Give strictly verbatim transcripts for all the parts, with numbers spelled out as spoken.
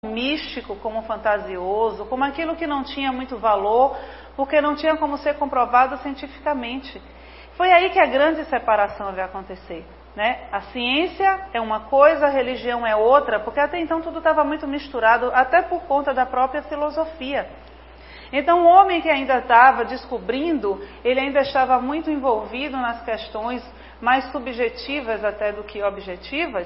místico, como fantasioso, como aquilo que não tinha muito valor, porque não tinha como ser comprovado cientificamente. Foi aí que a grande separação vai acontecer, né? A ciência é uma coisa, a religião é outra, porque até então tudo estava muito misturado, até por conta da própria filosofia. Então o homem que ainda estava descobrindo, ele ainda estava muito envolvido nas questões mais subjetivas até do que objetivas.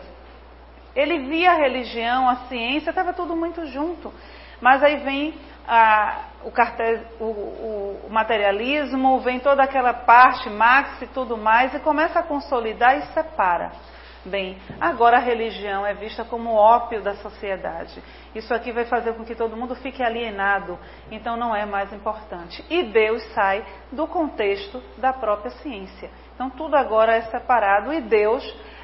Ele via a religião, a ciência, estava tudo muito junto. Mas aí vem a, o, cartel, o, o, o materialismo, vem toda aquela parte, Marx e tudo mais, e começa a consolidar e separa. Bem, agora a religião é vista como o ópio da sociedade. Isso aqui vai fazer com que todo mundo fique alienado, então não é mais importante. E Deus sai do contexto da própria ciência. Então tudo agora é separado e Deus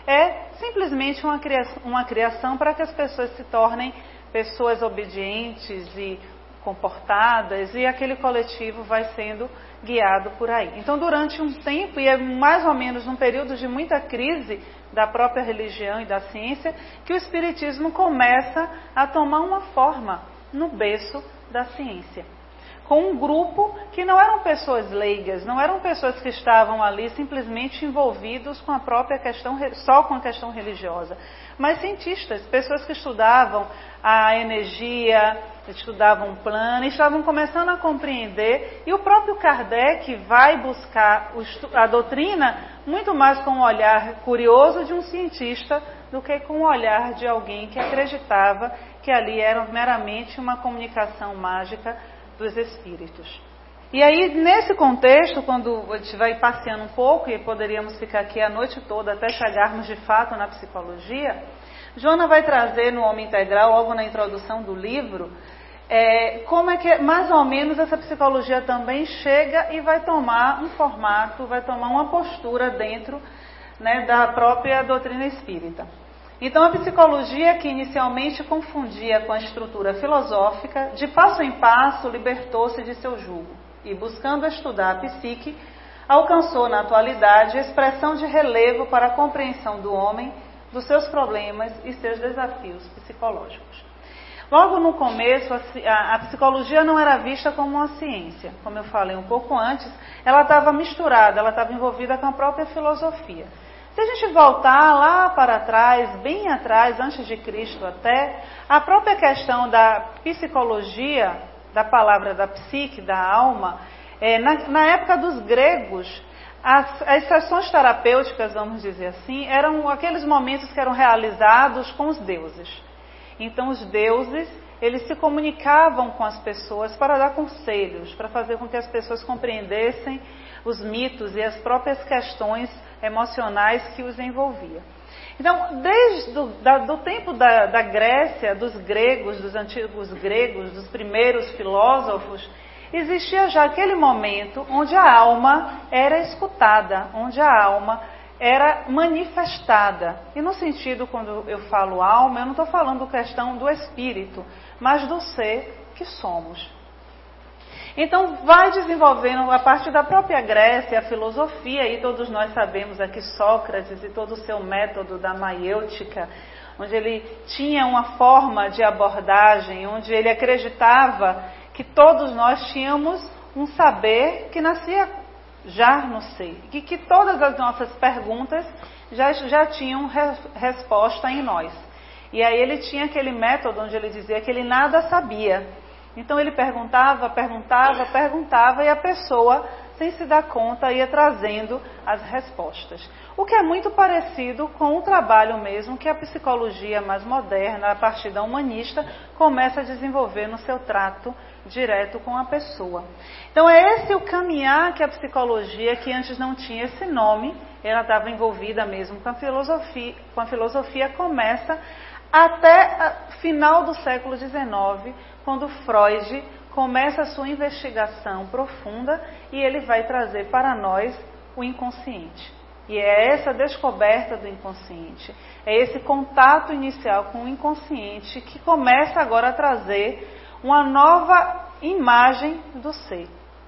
é simplesmente uma criação, uma criação para que as pessoas se tornem pessoas obedientes e comportadas, e aquele coletivo vai sendo guiado por aí. Então, durante um tempo, e é mais ou menos num período de muita crise da própria religião e da ciência, que o Espiritismo começa a tomar uma forma no berço da ciência. Com um grupo que não eram pessoas leigas, não eram pessoas que estavam ali simplesmente envolvidos com a própria questão, só com a questão religiosa, mas cientistas, pessoas que estudavam a energia, estudavam o plano, estavam começando a compreender, e o próprio Kardec vai buscar a doutrina muito mais com um olhar curioso de um cientista do que com o olhar de alguém que acreditava que ali era meramente uma comunicação mágica dos espíritos. E aí, nesse contexto, quando a gente vai passeando um pouco, e poderíamos ficar aqui a noite toda até chegarmos de fato na psicologia, Joana vai trazer no Homem Integral, logo na introdução do livro, é, como é que mais ou menos essa psicologia também chega e vai tomar um formato, vai tomar uma postura dentro, né, da própria doutrina espírita. Então, a psicologia, que inicialmente confundia com a estrutura filosófica, de passo em passo libertou-se de seu jugo e, buscando estudar a psique, alcançou na atualidade expressão de relevo para a compreensão do homem, dos seus problemas e seus desafios psicológicos. Logo no começo, a, a psicologia não era vista como uma ciência. Como eu falei um pouco antes, ela estava misturada, ela estava envolvida com a própria filosofia. Se a gente voltar lá para trás, bem atrás, antes de Cristo até, a própria questão da psicologia, da palavra da psique, da alma, é, na, na época dos gregos, as, as sessões terapêuticas, vamos dizer assim, eram aqueles momentos que eram realizados com os deuses. Então os deuses, eles se comunicavam com as pessoas para dar conselhos, para fazer com que as pessoas compreendessem os mitos e as próprias questões emocionais que os envolvia. Então, desde o da, do tempo da, da Grécia, dos gregos, dos antigos gregos, dos primeiros filósofos, existia já aquele momento onde a alma era escutada, onde a alma era manifestada. E no sentido, quando eu falo alma, eu não estou falando questão do espírito, mas do ser que somos. Então, vai desenvolvendo a partir da própria Grécia, a filosofia, e todos nós sabemos aqui Sócrates e todo o seu método da maiêutica, onde ele tinha uma forma de abordagem, onde ele acreditava que todos nós tínhamos um saber que nascia já no ser, e que todas as nossas perguntas já, já tinham re, resposta em nós. E aí ele tinha aquele método onde ele dizia que ele nada sabia. Então ele perguntava, perguntava, perguntava, e a pessoa, sem se dar conta, ia trazendo as respostas. O que é muito parecido com o trabalho mesmo que a psicologia mais moderna, a partir da humanista, começa a desenvolver no seu trato direto com a pessoa. Então é esse o caminhar que a psicologia, que antes não tinha esse nome, ela estava envolvida mesmo com a filosofia, com a filosofia começa até o final do século dezenove, quando Freud começa a sua investigação profunda e ele vai trazer para nós o inconsciente. E é essa descoberta do inconsciente, é esse contato inicial com o inconsciente que começa agora a trazer uma nova imagem do ser.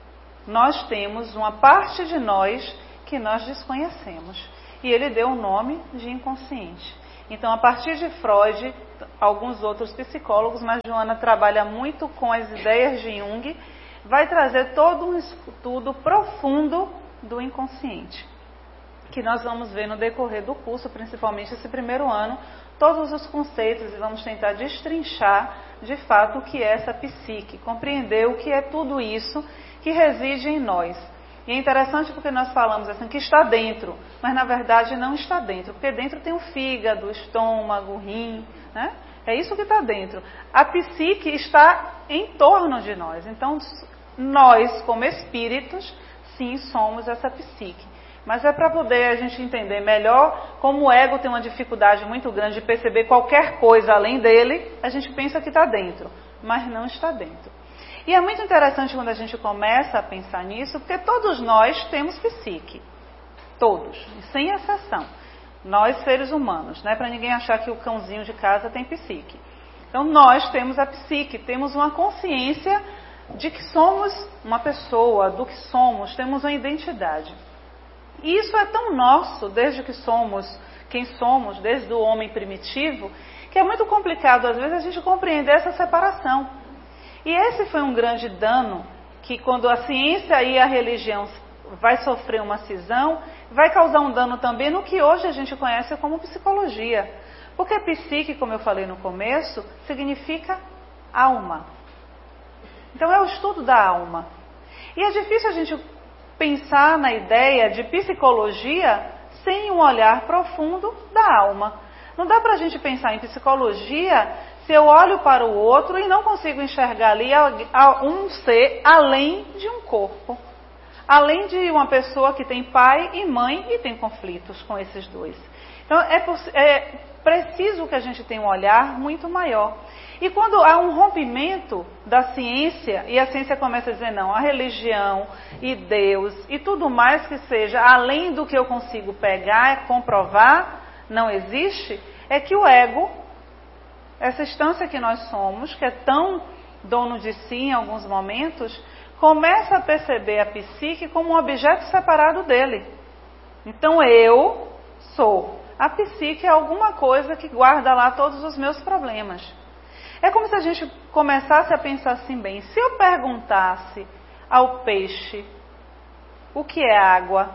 Nós temos uma parte de nós que nós desconhecemos. E ele deu o nome de inconsciente. Então, a partir de Freud, alguns outros psicólogos, mas Joana trabalha muito com as ideias de Jung, vai trazer todo um estudo profundo do inconsciente, que nós vamos ver no decorrer do curso, principalmente esse primeiro ano, todos os conceitos, e vamos tentar destrinchar de fato o que é essa psique, compreender o que é tudo isso que reside em nós. E é interessante porque nós falamos assim que está dentro, mas na verdade não está dentro, porque dentro tem o fígado, o estômago, o rim, né? É isso que está dentro. A psique está em torno de nós. Então, nós, como espíritos, sim, somos essa psique. Mas é para poder a gente entender melhor como o ego tem uma dificuldade muito grande de perceber qualquer coisa além dele, a gente pensa que está dentro, mas não está dentro. E é muito interessante quando a gente começa a pensar nisso, porque todos nós temos psique. Todos, sem exceção. Nós, seres humanos, né? Para ninguém achar que o cãozinho de casa tem psique. Então, nós temos a psique, temos uma consciência de que somos uma pessoa, do que somos, temos uma identidade. E isso é tão nosso, desde que somos quem somos, desde o homem primitivo, que é muito complicado, às vezes, a gente compreender essa separação. E esse foi um grande dano, que quando a ciência e a religião vai sofrer uma cisão, vai causar um dano também no que hoje a gente conhece como psicologia. Porque psique, como eu falei no começo, significa alma. Então é o estudo da alma. E é difícil a gente pensar na ideia de psicologia sem um olhar profundo da alma. Não dá para a gente pensar em psicologia se eu olho para o outro e não consigo enxergar ali um ser além de um corpo. Além de uma pessoa que tem pai e mãe e tem conflitos com esses dois. Então é, é preciso que a gente tenha um olhar muito maior. E quando há um rompimento da ciência, e a ciência começa a dizer não, a religião e Deus e tudo mais que seja, além do que eu consigo pegar, comprovar, não existe, é que o ego, essa instância que nós somos, que é tão dono de si em alguns momentos, começa a perceber a psique como um objeto separado dele. Então eu sou. A psique é alguma coisa que guarda lá todos os meus problemas. É como se a gente começasse a pensar assim bem, se eu perguntasse ao peixe o que é água,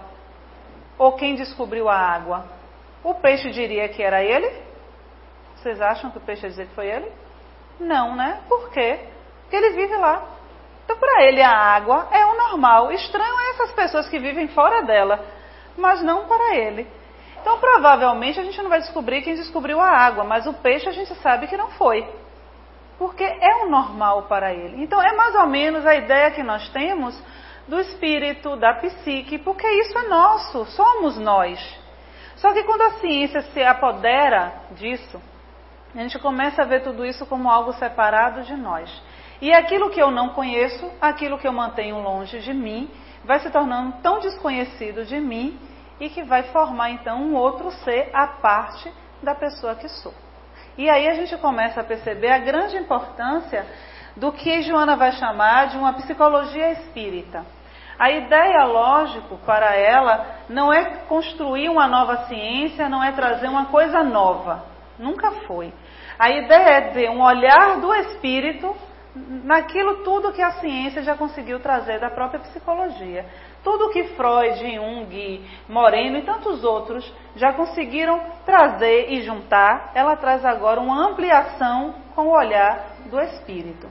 ou quem descobriu a água, o peixe diria que era ele? Vocês acham que o peixe ia dizer que foi ele? Não, né? Por quê? Porque ele vive lá. Então, para ele, a água é o normal. Estranho é essas pessoas que vivem fora dela, mas não para ele. Então, provavelmente, a gente não vai descobrir quem descobriu a água, mas o peixe a gente sabe que não foi. Porque é o normal para ele. Então, é mais ou menos a ideia que nós temos do espírito, da psique, porque isso é nosso, somos nós. Só que quando a ciência se apodera disso, a gente começa a ver tudo isso como algo separado de nós. E aquilo que eu não conheço, aquilo que eu mantenho longe de mim, vai se tornando tão desconhecido de mim e que vai formar então um outro ser à parte da pessoa que sou. E aí a gente começa a perceber a grande importância do que Joana vai chamar de uma psicologia espírita. A ideia, lógico, para ela não é construir uma nova ciência, não é trazer uma coisa nova. Nunca foi. A ideia é ter um olhar do espírito naquilo tudo que a ciência já conseguiu trazer da própria psicologia. Tudo que Freud, Jung, Moreno e tantos outros já conseguiram trazer e juntar, ela traz agora uma ampliação com o olhar do espírito.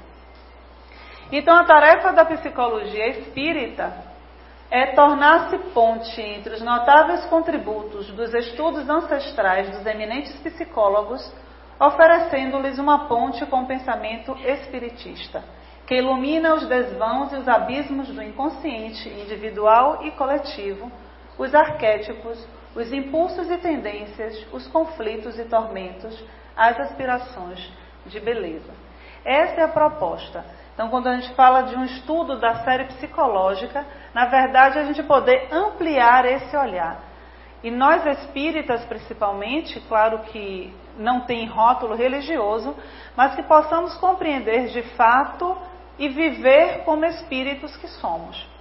Então a tarefa da psicologia espírita é tornar-se ponte entre os notáveis contributos dos estudos ancestrais dos eminentes psicólogos, oferecendo-lhes uma ponte com o pensamento espiritista, que ilumina os desvãos e os abismos do inconsciente individual e coletivo, os arquétipos, os impulsos e tendências, os conflitos e tormentos, as aspirações de beleza. Essa é a proposta. Então, quando a gente fala de um estudo da série psicológica, na verdade, a gente poder ampliar esse olhar. E nós espíritas, principalmente, claro que não tem rótulo religioso, mas que possamos compreender de fato e viver como espíritos que somos.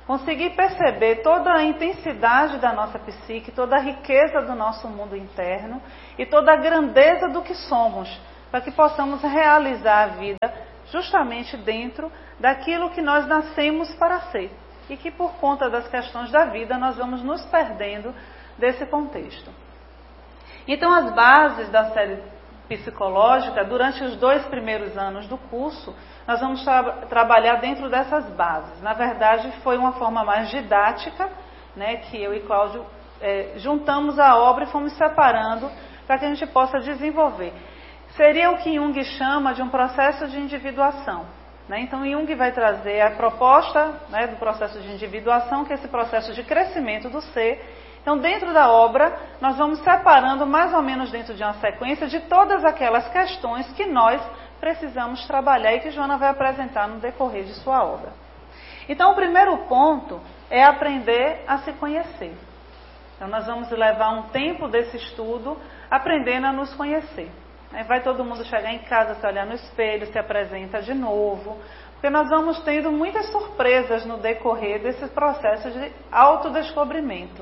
conseguir perceber toda a intensidade da nossa psique, toda a riqueza do nosso mundo interno e toda a grandeza do que somos, para que possamos realizar a vida justamente dentro daquilo que nós nascemos para ser e que por conta das questões da vida nós vamos nos perdendo desse contexto. Então as bases da série psicológica, durante os dois primeiros anos do curso, nós vamos tra trabalhar dentro dessas bases. Na verdade, foi uma forma mais didática, né, que eu e Cláudio é, juntamos a obra e fomos separando para que a gente possa desenvolver. Seria o que Jung chama de um processo de individuação. Né? Então, Jung vai trazer a proposta, né, do processo de individuação, que é esse processo de crescimento do ser. Então, dentro da obra, nós vamos separando mais ou menos dentro de uma sequência de todas aquelas questões que nós precisamos trabalhar e que Joana vai apresentar no decorrer de sua obra. Então, o primeiro ponto é aprender a se conhecer. Então, nós vamos levar um tempo desse estudo aprendendo a nos conhecer. Vai todo mundo chegar em casa, se olhar no espelho, se apresenta de novo, porque nós vamos tendo muitas surpresas no decorrer desse processo de autodescobrimento.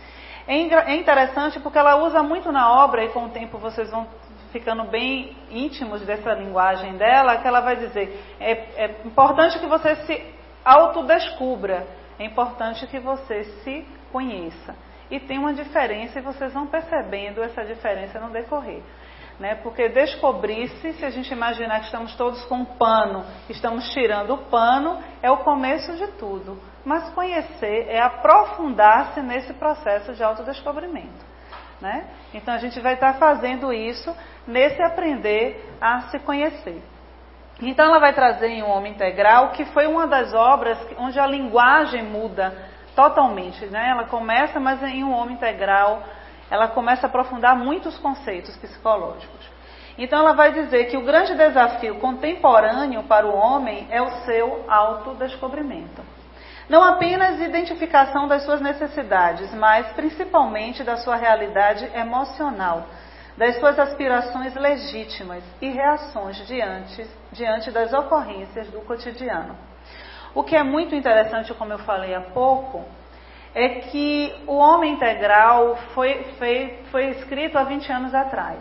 É interessante porque ela usa muito na obra, e com o tempo vocês vão ficando bem íntimos dessa linguagem dela, que ela vai dizer, é, é importante que você se autodescubra, é importante que você se conheça. E tem uma diferença, e vocês vão percebendo essa diferença no decorrer. Né? Porque descobrir-se, se a gente imaginar que estamos todos com um pano, estamos tirando o pano, é o começo de tudo. Mas conhecer é aprofundar-se nesse processo de autodescobrimento. Né? Então a gente vai estar fazendo isso nesse aprender a se conhecer. Então ela vai trazer em Um Homem Integral, que foi uma das obras onde a linguagem muda totalmente. Né? Ela começa, mas em Um Homem Integral ela começa a aprofundar muitos conceitos psicológicos. Então ela vai dizer que o grande desafio contemporâneo para o homem é o seu autodescobrimento. Não apenas identificação das suas necessidades, mas principalmente da sua realidade emocional, das suas aspirações legítimas e reações diante, diante das ocorrências do cotidiano. O que é muito interessante, como eu falei há pouco, é que o Homem Integral foi, foi, foi escrito há vinte anos atrás.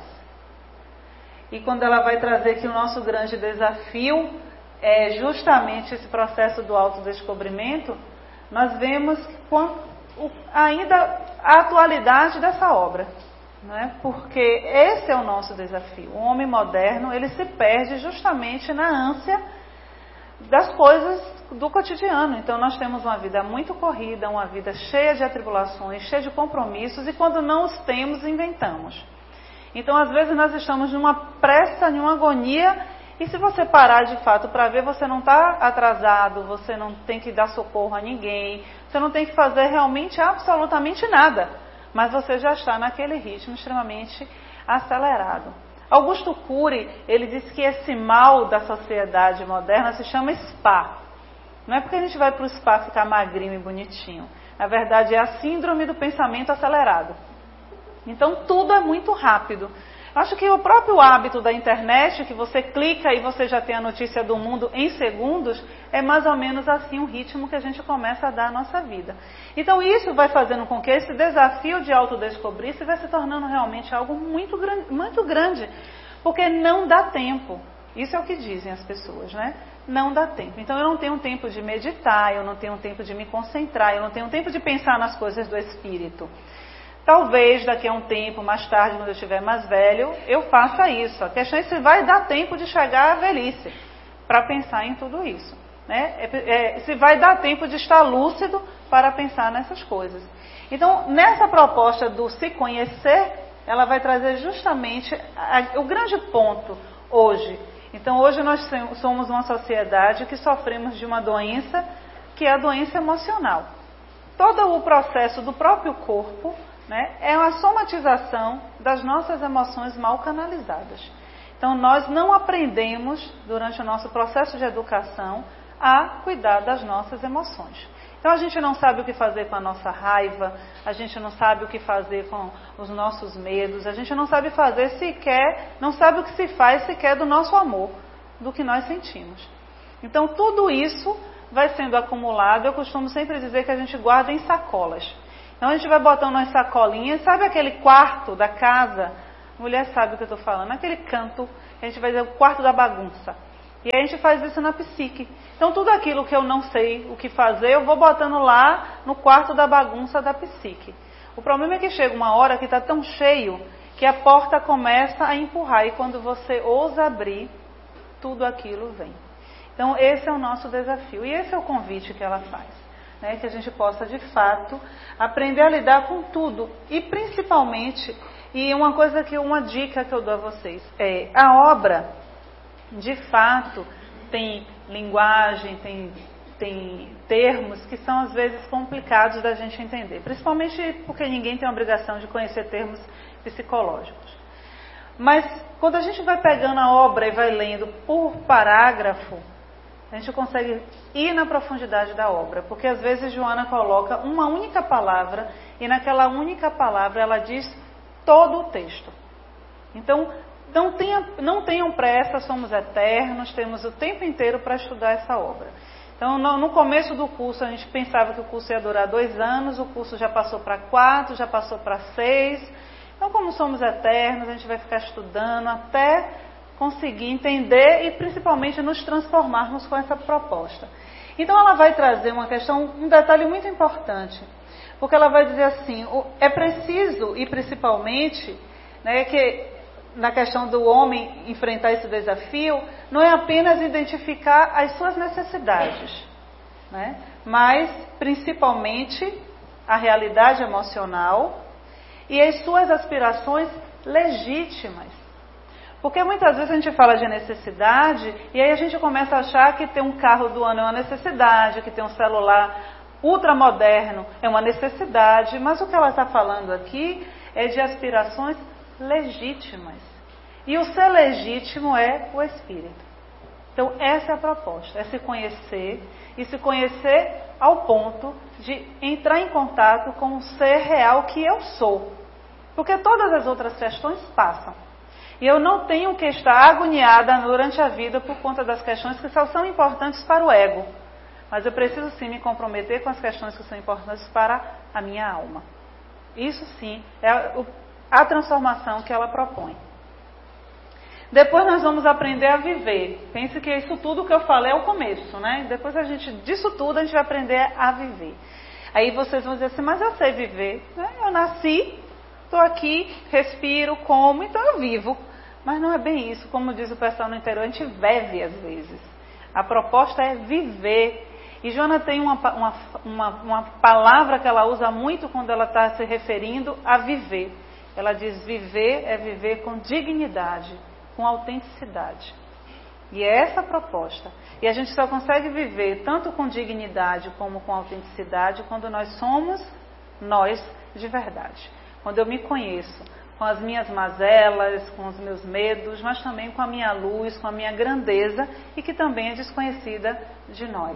E quando ela vai trazer que o nosso grande desafio é justamente esse processo do autodescobrimento, nós vemos ainda a atualidade dessa obra. Né? Porque esse é o nosso desafio. O homem moderno, ele se perde justamente na ânsia das coisas do cotidiano. Então nós temos uma vida muito corrida, uma vida cheia de atribulações, cheia de compromissos, e quando não os temos, inventamos. Então às vezes nós estamos numa pressa, numa agonia, e se você parar de fato para ver, você não está atrasado, você não tem que dar socorro a ninguém, você não tem que fazer realmente absolutamente nada, mas você já está naquele ritmo extremamente acelerado. Augusto Cury, ele disse que esse mal da sociedade moderna se chama spa. Não é porque a gente vai para o spa ficar magrinho e bonitinho. Na verdade, é a síndrome do pensamento acelerado. Então, tudo é muito rápido. Acho que o próprio hábito da internet, que você clica e você já tem a notícia do mundo em segundos, é mais ou menos assim o ritmo que a gente começa a dar à nossa vida. Então isso vai fazendo com que esse desafio de autodescobrir-se vai se tornando realmente algo muito grande, muito grande, porque não dá tempo. Isso é o que dizem as pessoas, né? Não dá tempo. Então eu não tenho tempo de meditar, eu não tenho tempo de me concentrar, eu não tenho tempo de pensar nas coisas do espírito. Talvez daqui a um tempo, mais tarde, quando eu estiver mais velho, eu faça isso. A questão é se vai dar tempo de chegar à velhice para pensar em tudo isso. Né? É, é, se vai dar tempo de estar lúcido para pensar nessas coisas. Então, nessa proposta do se conhecer, ela vai trazer justamente a, o grande ponto hoje. Então, hoje nós somos uma sociedade que sofremos de uma doença, que é a doença emocional. Todo o processo do próprio corpo, né, é uma somatização das nossas emoções mal canalizadas. Então, nós não aprendemos, durante o nosso processo de educação, a cuidar das nossas emoções. Então, a gente não sabe o que fazer com a nossa raiva, a gente não sabe o que fazer com os nossos medos, a gente não sabe fazer sequer, não sabe o que se faz sequer do nosso amor, do que nós sentimos. Então tudo isso vai sendo acumulado. Eu costumo sempre dizer que a gente guarda em sacolas. Então a gente vai botando umas sacolinhas, sabe aquele quarto da casa? A mulher sabe o que eu estou falando, aquele canto, a gente vai dizer o quarto da bagunça. E aí a gente faz isso na psique. Então tudo aquilo que eu não sei o que fazer, eu vou botando lá no quarto da bagunça da psique. O problema é que chega uma hora que está tão cheio que a porta começa a empurrar. E quando você ousa abrir, tudo aquilo vem. Então esse é o nosso desafio. E esse é o convite que ela faz. Né? Que a gente possa de fato aprender a lidar com tudo. E principalmente, e uma coisa que, uma dica que eu dou a vocês, é a obra, de fato, tem linguagem, tem, tem termos que são às vezes complicados da gente entender. Principalmente porque ninguém tem a obrigação de conhecer termos psicológicos. Mas quando a gente vai pegando a obra e vai lendo por parágrafo, a gente consegue ir na profundidade da obra. Porque às vezes Joana coloca uma única palavra e naquela única palavra ela diz todo o texto. Então, não, tenha, não tenham pressa, somos eternos, temos o tempo inteiro para estudar essa obra. Então, no, no começo do curso, a gente pensava que o curso ia durar dois anos, o curso já passou para quatro, já passou para seis. Então, como somos eternos, a gente vai ficar estudando até conseguir entender e principalmente nos transformarmos com essa proposta. Então, ela vai trazer uma questão, um detalhe muito importante. Porque ela vai dizer assim, é preciso, e principalmente, né, que na questão do homem enfrentar esse desafio, não é apenas identificar as suas necessidades, né, mas principalmente a realidade emocional e as suas aspirações legítimas. Porque muitas vezes a gente fala de necessidade e aí a gente começa a achar que ter um carro do ano é uma necessidade, que ter um celular ultramoderno é uma necessidade, mas o que ela está falando aqui é de aspirações legítimas. E o ser legítimo é o espírito. Então essa é a proposta, é se conhecer e se conhecer ao ponto de entrar em contato com o ser real que eu sou. Porque todas as outras questões passam. E eu não tenho que estar agoniada durante a vida por conta das questões que só são importantes para o ego. Mas eu preciso sim me comprometer com as questões que são importantes para a minha alma. Isso sim é a transformação que ela propõe. Depois nós vamos aprender a viver. Pense que isso tudo que eu falei é o começo, né? Depois a gente, disso tudo a gente vai aprender a viver. Aí vocês vão dizer assim, mas eu sei viver. Né? Eu nasci, estou aqui, respiro, como, então eu vivo. Mas não é bem isso, como diz o pessoal no interior, a gente vive às vezes. A proposta é viver. E Joana tem uma, uma, uma, uma palavra que ela usa muito quando ela está se referindo a viver. Ela diz, viver é viver com dignidade, com autenticidade. E é essa a proposta. E a gente só consegue viver tanto com dignidade como com autenticidade quando nós somos nós de verdade. Quando eu me conheço, com as minhas mazelas, com os meus medos, mas também com a minha luz, com a minha grandeza e que também é desconhecida de nós.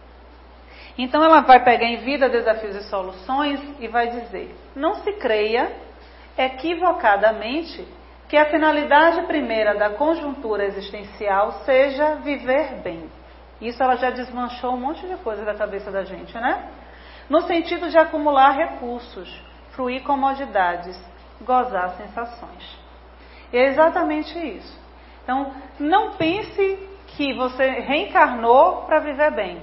Então ela vai pegar em Vida, Desafios e Soluções e vai dizer, não se creia equivocadamente que a finalidade primeira da conjuntura existencial seja viver bem. Isso ela já desmanchou um monte de coisa da cabeça da gente, né? No sentido de acumular recursos, fruir comodidades, gozar sensações. E é exatamente isso. Então, não pense que você reencarnou para viver bem.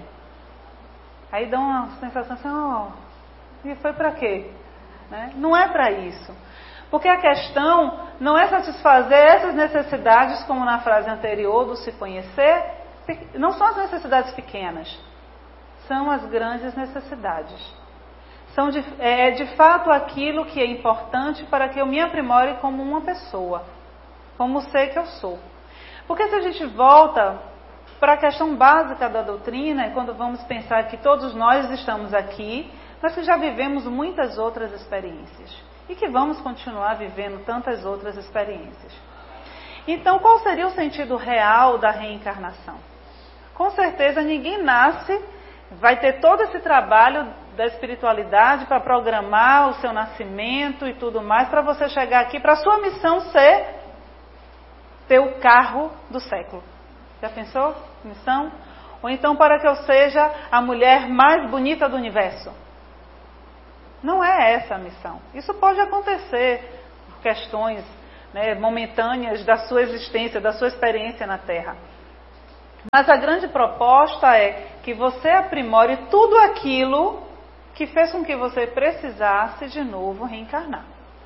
Aí dá uma sensação assim, oh, e foi para quê? Né? Não é para isso. Porque a questão não é satisfazer essas necessidades, como na frase anterior do se conhecer, não são as necessidades pequenas, são as grandes necessidades. São de, é de fato aquilo que é importante para que eu me aprimore como uma pessoa, como o ser que eu sou. Porque se a gente volta para a questão básica da doutrina, quando vamos pensar que todos nós estamos aqui, mas que já vivemos muitas outras experiências. E que vamos continuar vivendo tantas outras experiências. Então, qual seria o sentido real da reencarnação? Com certeza, ninguém nasce, vai ter todo esse trabalho da espiritualidade para programar o seu nascimento e tudo mais, para você chegar aqui, para a sua missão ser ter o carro do século. Já pensou? Missão? ou então para que eu seja a mulher mais bonita do universo. Não é essa a missão. Isso pode acontecer por questões, né, momentâneas da sua existência, da sua experiência na Terra. Mas a grande proposta é que você aprimore tudo aquilo que fez com que você precisasse de novo reencarnar.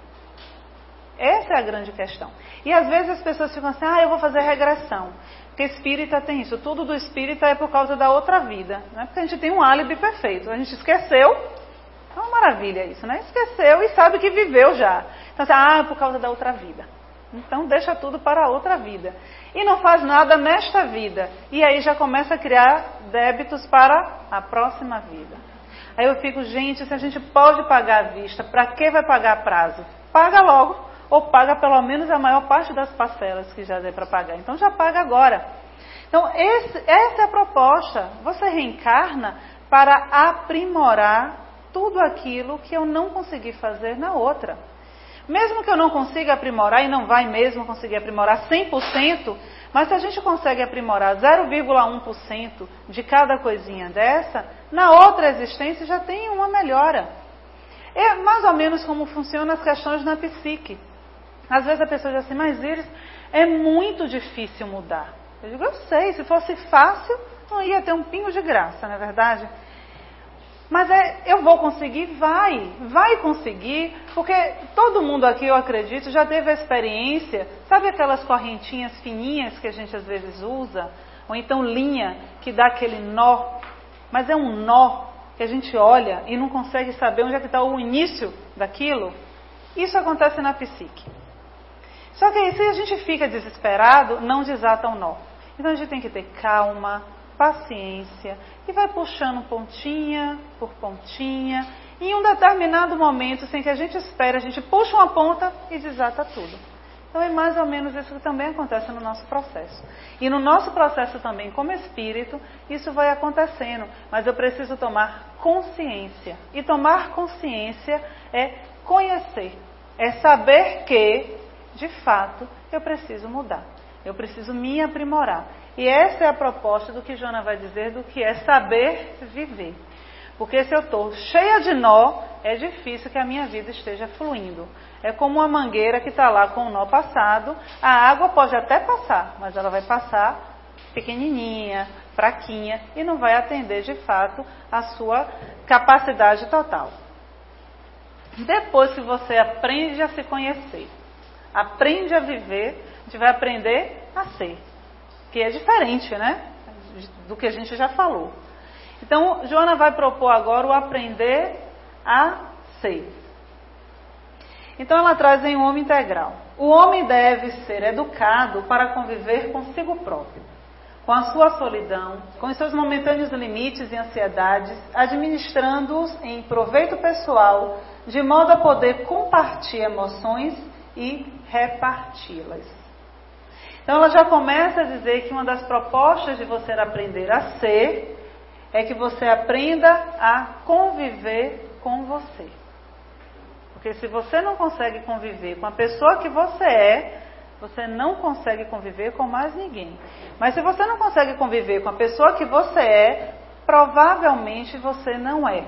Essa é a grande questão. E às vezes as pessoas ficam assim, ah, eu vou fazer regressão. Porque espírita tem isso, tudo do espírita é por causa da outra vida. Não é porque a gente tem um álibi perfeito. A gente esqueceu, é uma maravilha isso, né? Esqueceu e sabe que viveu já. Então assim, ah, é por causa da outra vida. Então deixa tudo para a outra vida. E não faz nada nesta vida. E aí já começa a criar débitos para a próxima vida. Aí eu fico, gente, se a gente pode pagar à vista, para que vai pagar a prazo? Paga logo, ou paga pelo menos a maior parte das parcelas que já dê para pagar. Então já paga agora. Então esse, essa é a proposta. Você reencarna para aprimorar tudo aquilo que eu não consegui fazer na outra. Mesmo que eu não consiga aprimorar, e não vai mesmo conseguir aprimorar cem por cento, mas se a gente consegue aprimorar zero vírgula um por cento de cada coisinha dessa, na outra existência já tem uma melhora. É mais ou menos como funcionam as questões na psique. Às vezes a pessoa diz assim, mas Iris, é muito difícil mudar. Eu digo, eu sei, se fosse fácil, não ia ter um pingo de graça, não é verdade? Mas é, eu vou conseguir? Vai, vai conseguir, porque todo mundo aqui, eu acredito, já teve a experiência, sabe aquelas correntinhas fininhas que a gente às vezes usa? Ou então linha que dá aquele nó, mas é um nó que a gente olha e não consegue saber onde é que está o início daquilo? Isso acontece na psique. Só que aí, se a gente fica desesperado, não desata o nó. Então a gente tem que ter calma, paciência, e vai puxando pontinha por pontinha, e em um determinado momento, sem que a gente espere, a gente puxa uma ponta e desata tudo. Então é mais ou menos isso que também acontece no nosso processo. E no nosso processo também, como espírito, isso vai acontecendo, mas eu preciso tomar consciência. E tomar consciência é conhecer, é saber que, de fato, eu preciso mudar. Eu preciso me aprimorar. E essa é a proposta do que Joana vai dizer, do que é saber viver. Porque se eu estou cheia de nó, é difícil que a minha vida esteja fluindo. É como uma mangueira que está lá com o nó passado, a água pode até passar, mas ela vai passar pequenininha, fraquinha, e não vai atender de fato a sua capacidade total. Depois que você aprende a se conhecer, aprende a viver, a gente vai aprender a ser. Que é diferente, né? Do que a gente já falou. Então, Joana vai propor agora o aprender a ser. Então, ela traz em um homem integral. O homem deve ser educado para conviver consigo próprio, com a sua solidão, com os seus momentâneos limites e ansiedades, administrando-os em proveito pessoal, de modo a poder compartilhar emoções e reparti-las. Então ela já começa a dizer que uma das propostas de você aprender a ser é que você aprenda a conviver com você. Porque se você não consegue conviver com a pessoa que você é, você não consegue conviver com mais ninguém. Mas se você não consegue conviver com a pessoa que você é, provavelmente você não é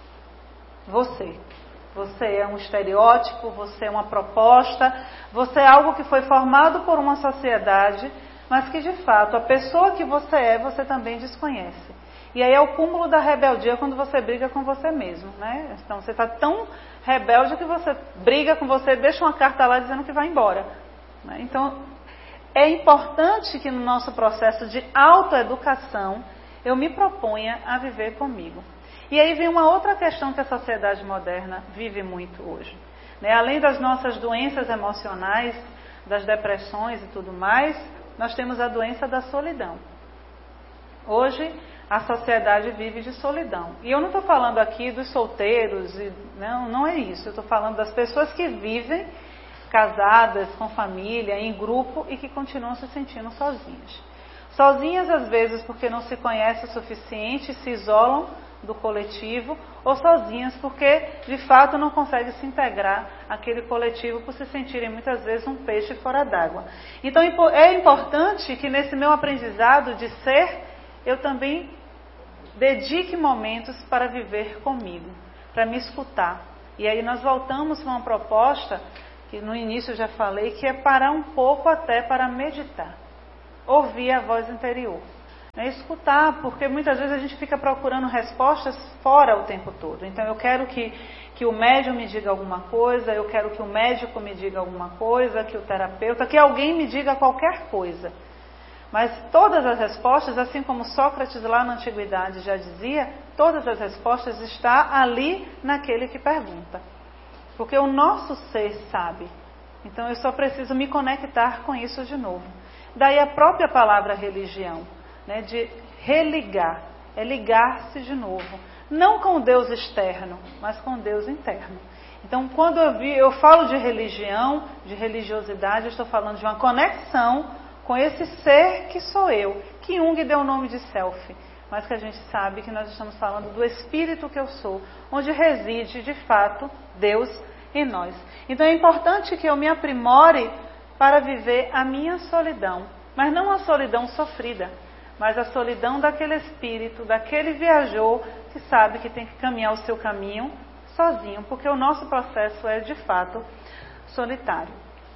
você. Você é um estereótipo, você é uma proposta, você é algo que foi formado por uma sociedade, mas que de fato a pessoa que você é, você também desconhece. E aí é o cúmulo da rebeldia quando você briga com você mesmo, né? Então você está tão rebelde que você briga com você, deixa uma carta lá dizendo que vai embora. Né? Então é importante que no nosso processo de autoeducação eu me proponha a viver comigo. E aí vem uma outra questão que a sociedade moderna vive muito hoje. Né? Além das nossas doenças emocionais, das depressões e tudo mais, nós temos a doença da solidão. Hoje, a sociedade vive de solidão. E eu não estou falando aqui dos solteiros, e, não, não é isso. Eu estou falando das pessoas que vivem casadas, com família, em grupo e que continuam se sentindo sozinhas. Sozinhas, às vezes, porque não se conhecem o suficiente, se isolam do coletivo, ou sozinhas porque de fato não conseguem se integrar àquele coletivo por se sentirem muitas vezes um peixe fora d'água. Então é importante que nesse meu aprendizado de ser, eu também dedique momentos para viver comigo, para me escutar. E aí nós voltamos para uma proposta, que no início eu já falei, que é parar um pouco até para meditar. Ouvir a voz interior. É escutar, porque muitas vezes a gente fica procurando respostas fora o tempo todo. Então eu quero que, que o médium me diga alguma coisa, eu quero que o médico me diga alguma coisa, que o terapeuta, que alguém me diga qualquer coisa. Mas todas as respostas, assim como Sócrates lá na antiguidade já dizia, todas as respostas estão ali naquele que pergunta. Porque o nosso ser sabe. Então eu só preciso me conectar com isso de novo. Daí a própria palavra religião, né, de religar, é ligar-se de novo. Não com o Deus externo, mas com o Deus interno. Então quando eu, vi, eu falo de religião, de religiosidade, eu estou falando de uma conexão com esse ser que sou eu, que Jung deu o nome de self, mas que a gente sabe que nós estamos falando do espírito que eu sou, onde reside de fato Deus em nós. Então é importante que eu me aprimore para viver a minha solidão, mas não a solidão sofrida, mas a solidão daquele espírito, daquele viajor que sabe que tem que caminhar o seu caminho sozinho, porque o nosso processo é de fato solitário.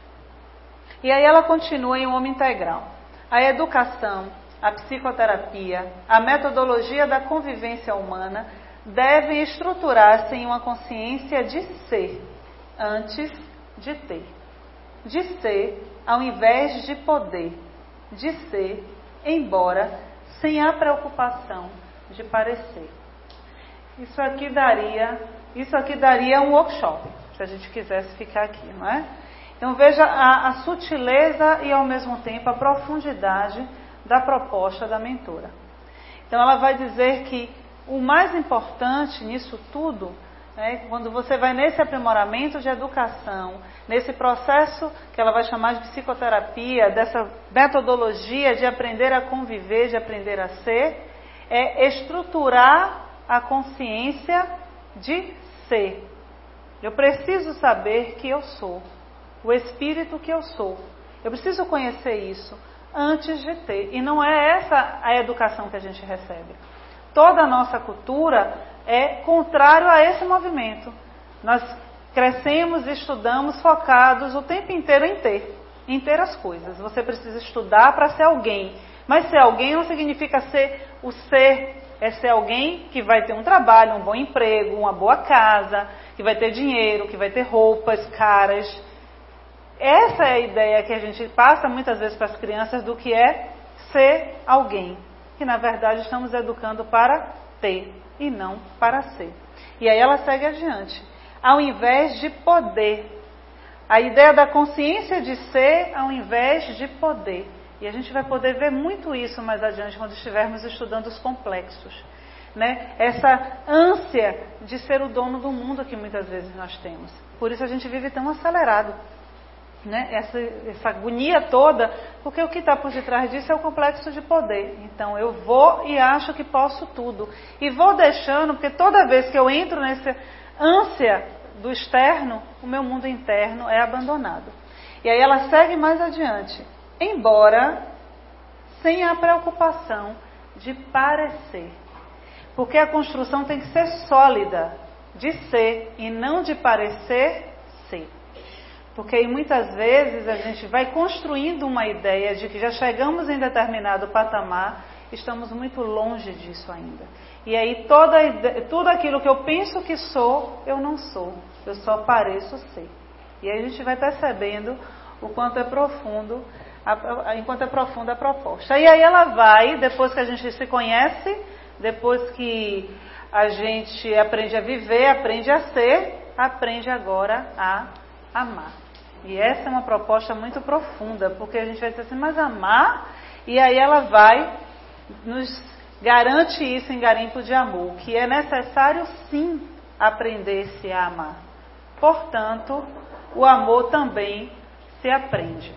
E aí ela continua em um homem integral. A educação, a psicoterapia, a metodologia da convivência humana devem estruturar-se em uma consciência de ser, antes de ter. De ser, ao invés de poder. De ser, embora sem a preocupação de parecer. Isso aqui daria, isso aqui daria um workshop, se a gente quisesse ficar aqui, não é? Então veja a, a sutileza e ao mesmo tempo a profundidade da proposta da mentora. Então ela vai dizer que o mais importante nisso tudo, né, quando você vai nesse aprimoramento de educação, nesse processo que ela vai chamar de psicoterapia, dessa metodologia de aprender a conviver, de aprender a ser, é estruturar a consciência de ser. Eu preciso saber que eu sou. O espírito que eu sou. Eu preciso conhecer isso antes de ter. E não é essa a educação que a gente recebe. Toda a nossa cultura é contrário a esse movimento. Nós crescemos e estudamos focados o tempo inteiro em ter. Em ter as coisas. Você precisa estudar para ser alguém. Mas ser alguém não significa ser o ser. É ser alguém que vai ter um trabalho, um bom emprego, uma boa casa, que vai ter dinheiro, que vai ter roupas caras. Essa é a ideia que a gente passa muitas vezes para as crianças do que é ser alguém. Que na verdade estamos educando para ter e não para ser. E aí ela segue adiante. Ao invés de poder. A ideia da consciência de ser ao invés de poder. E a gente vai poder ver muito isso mais adiante quando estivermos estudando os complexos. Né? Essa ânsia de ser o dono do mundo que muitas vezes nós temos. Por isso a gente vive tão acelerado. Né? Essa, essa agonia toda, porque o que está por detrás disso é o complexo de poder. Então eu vou e acho que posso tudo. E vou deixando, porque toda vez que eu entro nessa ânsia do externo, o meu mundo interno é abandonado. E aí ela segue mais adiante. Embora sem a preocupação de parecer. Porque a construção tem que ser sólida, de ser e não de parecer ser. Porque aí muitas vezes a gente vai construindo uma ideia de que já chegamos em determinado patamar, estamos muito longe disso ainda. E aí toda ideia, tudo aquilo que eu penso que sou, eu não sou. Eu só pareço ser. E aí a gente vai percebendo o quanto é profundo, a, a, enquanto é profunda a proposta. E aí ela vai, depois que a gente se conhece, depois que a gente aprende a viver, aprende a ser, aprende agora a amar. E essa é uma proposta muito profunda, porque a gente vai dizer assim, mas amar, e aí ela vai, nos garante isso em Garimpo de Amor, que é necessário sim aprender-se a amar. Portanto, o amor também se aprende.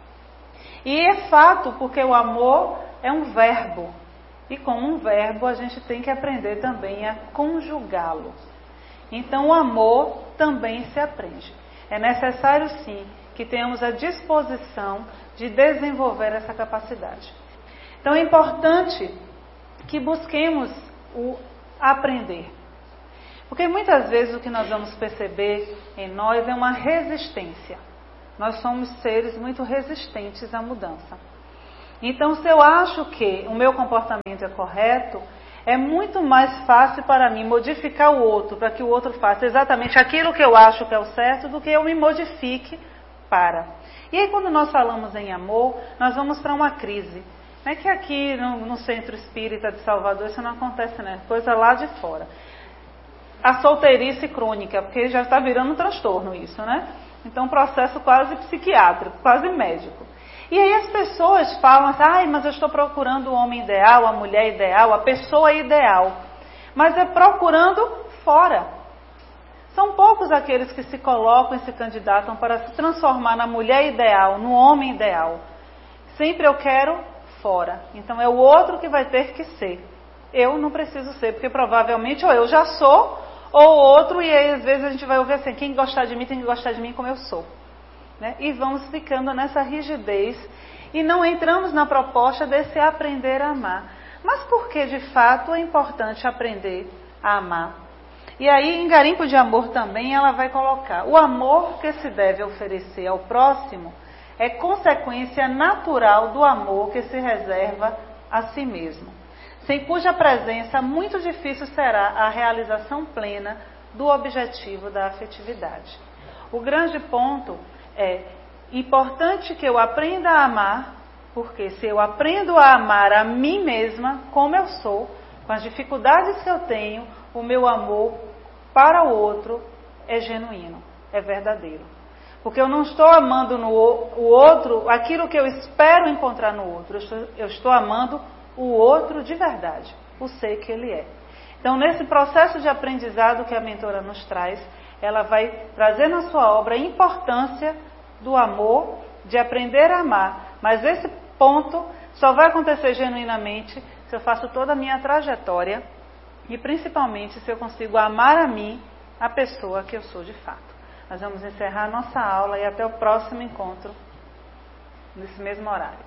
E é fato, porque o amor é um verbo, e como um verbo a gente tem que aprender também a conjugá-lo. Então o amor também se aprende. É necessário, sim, que tenhamos a disposição de desenvolver essa capacidade. Então é importante que busquemos o aprender. Porque muitas vezes o que nós vamos perceber em nós é uma resistência. Nós somos seres muito resistentes à mudança. Então, se eu acho que o meu comportamento é correto, é muito mais fácil para mim modificar o outro, para que o outro faça exatamente aquilo que eu acho que é o certo, do que eu me modifique para. E aí, quando nós falamos em amor, nós vamos para uma crise. Não é que aqui no, no Centro Espírita de Salvador isso não acontece, né? Coisa lá de fora. A solteirice crônica, porque já está virando um transtorno isso, né? Então, um processo quase psiquiátrico, quase médico. E aí as pessoas falam assim, ai, mas eu estou procurando o homem ideal, a mulher ideal, a pessoa ideal. Mas é procurando fora. São poucos aqueles que se colocam e se candidatam para se transformar na mulher ideal, no homem ideal. Sempre eu quero fora. Então é o outro que vai ter que ser. Eu não preciso ser, porque provavelmente ou eu já sou, ou outro, e aí às vezes a gente vai ouvir assim, quem gostar de mim tem que gostar de mim como eu sou. Né? E vamos ficando nessa rigidez e não entramos na proposta desse aprender a amar. Mas por que de fato é importante aprender a amar? E aí em Garimpo de Amor também ela vai colocar, o amor que se deve oferecer ao próximo é consequência natural do amor que se reserva a si mesmo, sem cuja presença muito difícil será a realização plena do objetivo da afetividade. O grande ponto é importante que eu aprenda a amar, porque se eu aprendo a amar a mim mesma, como eu sou, com as dificuldades que eu tenho, o meu amor para o outro é genuíno, é verdadeiro. Porque eu não estou amando no o outro aquilo que eu espero encontrar no outro, eu estou, eu estou amando o outro de verdade, o ser que ele é. Então, nesse processo de aprendizado que a mentora nos traz, ela vai trazer na sua obra a importância do amor, de aprender a amar. Mas esse ponto só vai acontecer genuinamente se eu faço toda a minha trajetória e principalmente se eu consigo amar a mim, a pessoa que eu sou de fato. Nós vamos encerrar a nossa aula e até o próximo encontro, nesse mesmo horário.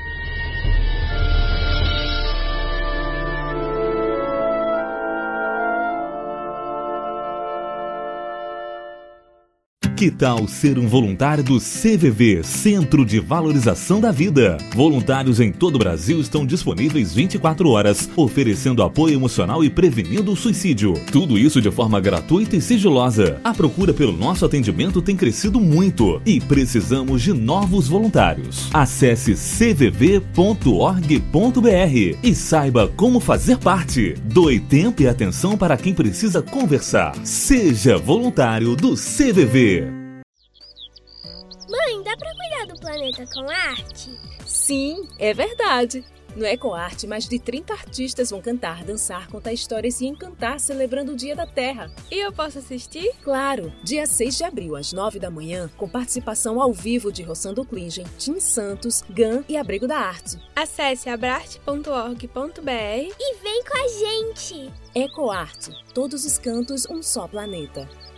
Que tal ser um voluntário do C V V, Centro de Valorização da Vida? Voluntários em todo o Brasil estão disponíveis vinte e quatro horas, oferecendo apoio emocional e prevenindo o suicídio. Tudo isso de forma gratuita e sigilosa. A procura pelo nosso atendimento tem crescido muito e precisamos de novos voluntários. Acesse c v v ponto org ponto b r e saiba como fazer parte. Doe tempo e atenção para quem precisa conversar. Seja voluntário do C V V. Mãe, dá pra cuidar do planeta com arte? Sim, é verdade. No EcoArte, mais de trinta artistas vão cantar, dançar, contar histórias e encantar celebrando o Dia da Terra. E eu posso assistir? Claro! Dia seis de abril, às nove da manhã, com participação ao vivo de Rossando Klingen, Tim Santos, Gan e Abrigo da Arte. Acesse abrarte ponto org ponto b r e vem com a gente! EcoArte. Todos os cantos, um só planeta.